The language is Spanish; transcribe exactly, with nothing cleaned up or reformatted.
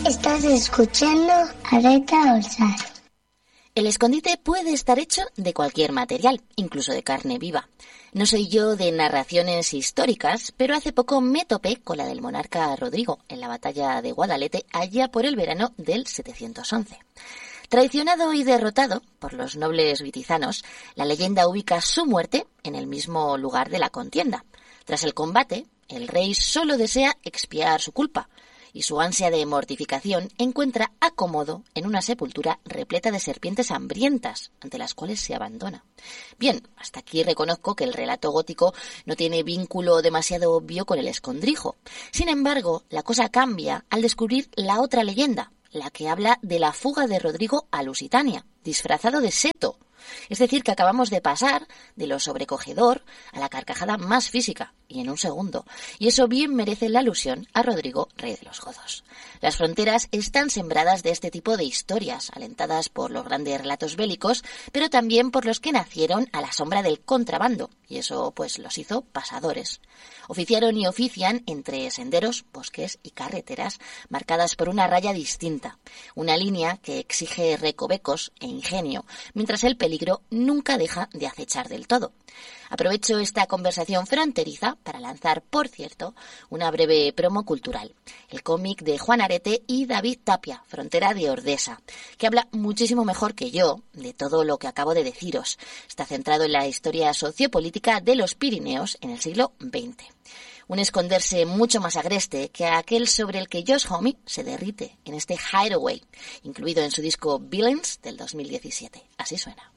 Estás escuchando Alerta Orsal. El escondite puede estar hecho de cualquier material, incluso de carne viva. No soy yo de narraciones históricas, pero hace poco me topé con la del monarca Rodrigo en la batalla de Guadalete allá por el verano del setecientos once. Traicionado y derrotado por los nobles vitizanos, la leyenda ubica su muerte en el mismo lugar de la contienda. Tras el combate, el rey solo desea expiar su culpa, y su ansia de mortificación encuentra acomodo en una sepultura repleta de serpientes hambrientas, ante las cuales se abandona. Bien, hasta aquí reconozco que el relato gótico no tiene vínculo demasiado obvio con el escondrijo. Sin embargo, la cosa cambia al descubrir la otra leyenda, la que habla de la fuga de Rodrigo a Lusitania, disfrazado de seto. Es decir, que acabamos de pasar de lo sobrecogedor a la carcajada más física, y en un segundo. Y eso bien merece la alusión a Rodrigo, rey de los godos. Las fronteras están sembradas de este tipo de historias, alentadas por los grandes relatos bélicos, pero también por los que nacieron a la sombra del contrabando, y eso pues los hizo pasadores. Oficiaron y ofician entre senderos, bosques y carreteras marcadas por una raya distinta, una línea que exige recovecos e ingenio, mientras el peligro nunca deja de acechar del todo. Aprovecho esta conversación fronteriza para lanzar, por cierto, una breve promo cultural. El cómic de Juan Arete y David Tapia, Frontera de Ordesa, que habla muchísimo mejor que yo de todo lo que acabo de deciros. Está centrado en la historia sociopolítica de los Pirineos en el siglo veinte. Un esconderse mucho más agreste que aquel sobre el que Josh Homme se derrite en este Hideaway, incluido en su disco Villains del dos mil diecisiete. Así suena.